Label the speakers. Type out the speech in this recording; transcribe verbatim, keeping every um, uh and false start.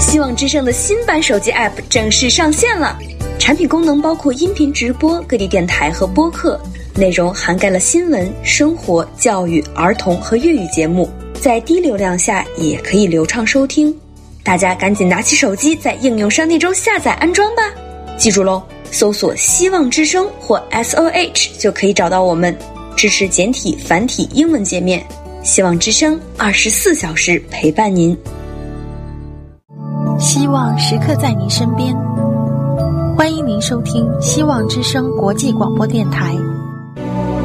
Speaker 1: 希望之声的新版手机 App 正式上线了，产品功能包括音频直播、各地电台和播客，内容涵盖了新闻、生活、教育、儿童和粤语节目，在低流量下也可以流畅收听。大家赶紧拿起手机，在应用商店中下载安装吧。记住喽，搜索希望之声或 S O H 就可以找到我们，支持简体、繁体、英文界面。希望之声二十四小时陪伴您，
Speaker 2: 希望时刻在您身边。欢迎您收听希望之声国际广播电台